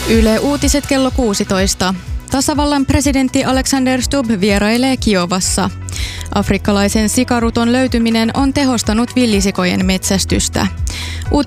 Yle Uutiset kello 16. Tasavallan presidentti Alexander Stubb vierailee Kiovassa. Afrikkalaisen sikaruton löytyminen on tehostanut villisikojen metsästystä.